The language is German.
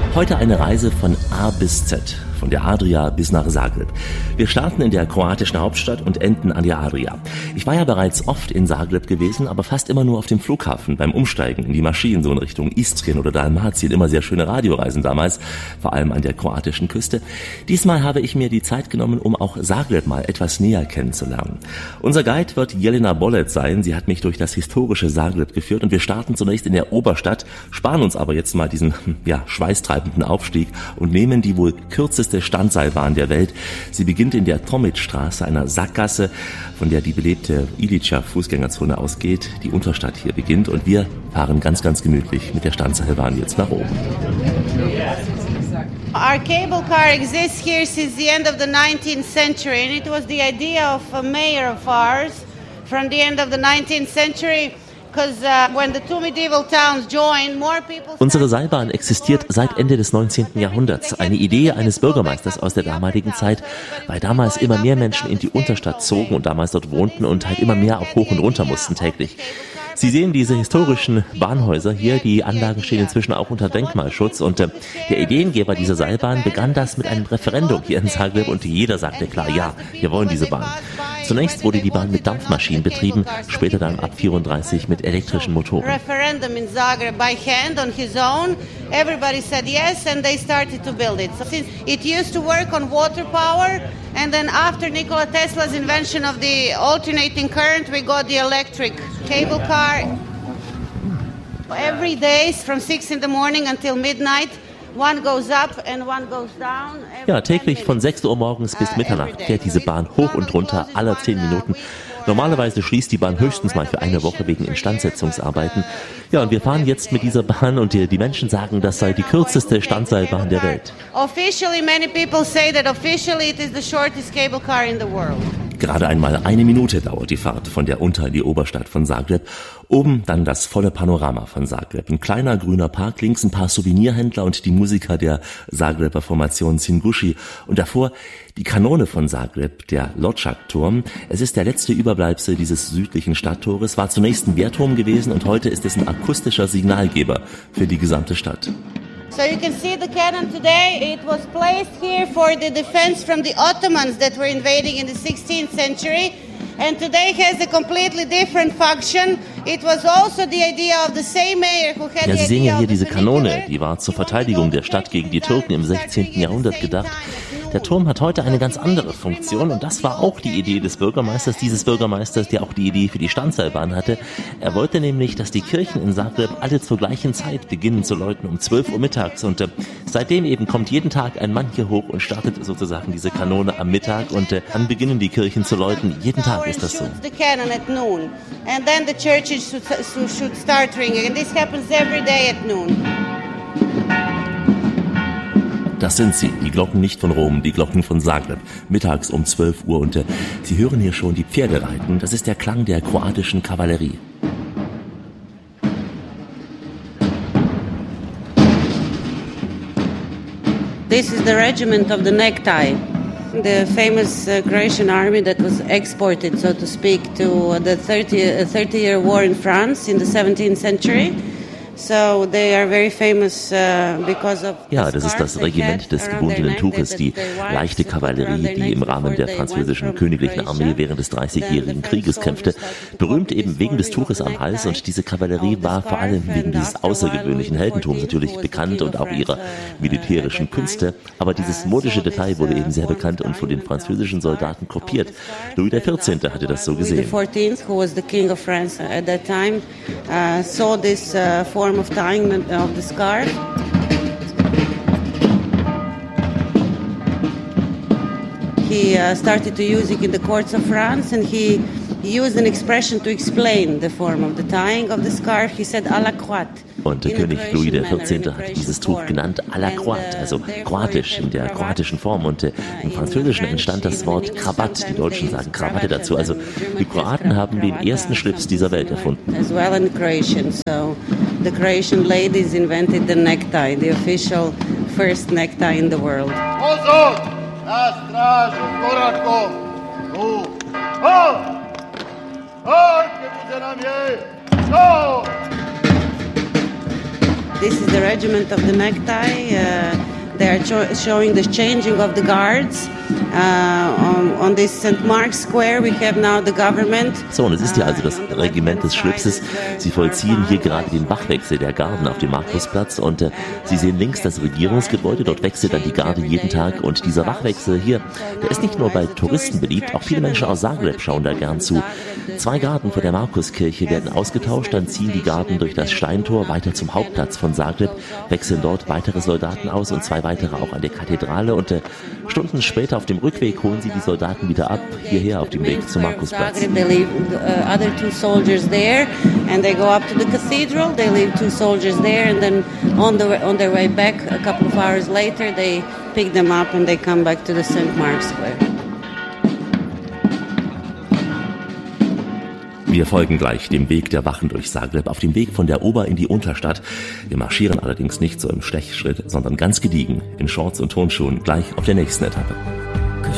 Heute eine Reise von A bis Z, von der Adria bis nach Zagreb. Wir starten in der kroatischen Hauptstadt und enden an der Adria. Ich war ja bereits oft in Zagreb gewesen, aber fast immer nur auf dem Flughafen, beim Umsteigen in die Maschinen, so in Richtung Istrien oder Dalmatien. Immer sehr schöne Radioreisen damals, vor allem an der kroatischen Küste. Diesmal habe ich mir die Zeit genommen, um auch Zagreb mal etwas näher kennenzulernen. Unser Guide wird Jelena Bolec sein. Sie hat mich durch das historische Zagreb geführt und wir starten zunächst in der Oberstadt, sparen uns aber jetzt mal diesen schweißtreibenden Aufstieg und nehmen die wohl kürzeste Standseilbahn der Welt. Sie beginnt in der Tomic-Straße, einer Sackgasse, von der die belebte Ilica-Fußgängerzone ausgeht. Die Unterstadt hier beginnt und wir fahren ganz, ganz gemütlich mit der Standseilbahn jetzt nach oben. Our cable car exists here since the end of the 19th century, and it was the idea of a mayor of ours from the end of the 19th century. Unsere Seilbahn existiert seit Ende des 19. Jahrhunderts. Eine Idee eines Bürgermeisters aus der damaligen Zeit, weil damals immer mehr Menschen in die Unterstadt zogen und damals dort wohnten und halt immer mehr auch hoch und runter mussten täglich. Sie sehen diese historischen Bahnhäuser hier, die Anlagen stehen inzwischen auch unter Denkmalschutz und der Ideengeber dieser Seilbahn begann das mit einem Referendum hier in Zagreb und jeder sagte klar, ja, wir wollen diese Bahn. Zunächst wurde die Bahn mit Dampfmaschinen betrieben, später dann ab 34 mit elektrischen Motoren. Referendum in Zagreb by hand on his own. Everybody said yes and they started to build it. So since it used to work on water power and then after Nikola Tesla's invention of the alternating current we got the electric cable car. Every day from 6 in the morning until midnight. One goes up and one goes down. Ja, täglich von 6 Uhr morgens bis Mitternacht fährt diese Bahn hoch und runter, alle 10 Minuten. Normalerweise schließt die Bahn höchstens mal für eine Woche wegen Instandsetzungsarbeiten. Ja, und wir fahren jetzt mit dieser Bahn und die Menschen sagen, das sei die kürzeste Standseilbahn der Welt. Officially, many people say that officially it is the shortest cable car in the world. Gerade einmal 1 Minute dauert die Fahrt von der Unter- in die Oberstadt von Zagreb. Oben dann das volle Panorama von Zagreb. Ein kleiner grüner Park, links ein paar Souvenirhändler und die Musiker der Zagreber Formation Cingushi. Und davor die Kanone von Zagreb, der Locak-Turm. Es ist der letzte Überbleibsel dieses südlichen Stadttores, war zunächst ein Wehrturm gewesen und heute ist es ein akustischer Signalgeber für die gesamte Stadt. So you can see the cannon today. It was placed here for the defense from the Ottomans that were invading in the 16th century. And today has a completely different function. It was also the idea of the same mayor who had the idea. Ja, Sie sehen ja hier diese Kanone, die war zur Verteidigung der Stadt gegen die Türken im 16. Jahrhundert gedacht. Der Turm hat heute eine ganz andere Funktion und das war auch die Idee des Bürgermeisters, der auch die Idee für die Standseilbahn hatte. Er wollte nämlich, dass die Kirchen in Zagreb alle zur gleichen Zeit beginnen zu läuten, um 12 Uhr mittags und seitdem eben kommt jeden Tag ein Mann hier hoch und startet sozusagen diese Kanone am Mittag und dann beginnen die Kirchen zu läuten. Jeden Tag ist das so. The cannon at noon, and then the churches should start ringing, and this happens every day at noon. Das sind sie, die Glocken nicht von Rom, die Glocken von Zagreb, mittags um 12 Uhr und Sie hören hier schon die Pferde reiten, das ist der Klang der kroatischen Kavallerie. This is the regiment of the necktie. The famous Croatian army that was exported, so to speak, to the 30-year war in France in the 17th century. So they are very famous because of ja, das ist das Regiment des gebundenen Tuches, die leichte Kavallerie, die im Rahmen der französischen königlichen Armee während des 30-jährigen Krieges kämpfte. Berühmt eben wegen des Tuches am Hals und diese Kavallerie war vor allem wegen dieses außergewöhnlichen Heldentums natürlich bekannt und auch ihrer militärischen Künste. Aber dieses modische Detail wurde eben sehr bekannt und von den französischen Soldaten kopiert. Louis XIV. Hatte das so gesehen. Louis XIV, who was the king of France at that time, saw this form of tying of the scarf. He started to use it in the courts of France, and he used an expression to explain the form of the tying of the scarf. He said à la croix. Und der König Louis XIV. Hat dieses Tuch genannt à la croix, also kroatisch, in der kroatischen Form. Und im Französischen entstand das Wort Krawatt. Die Deutschen sagen Krawatte dazu. Also die Kroaten haben den ersten Schlips dieser Welt erfunden. As well in Croatian, so the Croatian ladies invented the necktie, the official first necktie in the world. This is the regiment of the necktie. They are showing the changing of the guards. On this St. Mark's Square we have now the government. So, und es ist ja also das Regiment des Schlipses. Sie vollziehen hier gerade den Wachwechsel der Garden auf dem Markusplatz und Sie sehen links das Regierungsgebäude. Dort wechselt dann die Garde jeden Tag und dieser Wachwechsel hier, der ist nicht nur bei Touristen beliebt, auch viele Menschen aus Zagreb schauen da gern zu. 2 Garden vor der Markuskirche werden ausgetauscht, dann ziehen die Garden durch das Steintor weiter zum Hauptplatz von Zagreb, wechseln dort weitere Soldaten aus und 2 weitere auch an der Kathedrale und Stunden später auf dem Rückweg holen sie die Soldaten wieder ab, hierher auf dem Weg zum Markusplatz. They leave other 2 soldiers there and they go up to the cathedral. They leave 2 soldiers there and then on their way back a couple of hours later they pick them up and they come back to the St. Mark's Square. Wir folgen gleich dem Weg der Wachen durch Zagreb auf dem Weg von der Ober- in die Unterstadt. Wir marschieren allerdings nicht so im Stechschritt, sondern ganz gediegen in Shorts und Turnschuhen gleich auf der nächsten Etappe.